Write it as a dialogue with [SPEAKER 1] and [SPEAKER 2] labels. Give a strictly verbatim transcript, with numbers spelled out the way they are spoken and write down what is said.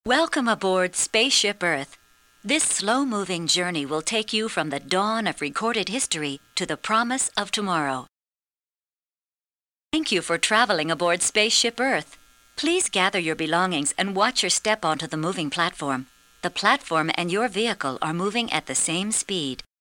[SPEAKER 1] Welcome aboard Spaceship Earth. This slow-moving journey will take you from the dawn of recorded history to the promise of tomorrow. Thank you for traveling aboard Spaceship Earth. Please gather your belongings and watch your step onto the moving platform. The platform and your vehicle are moving at the same speed.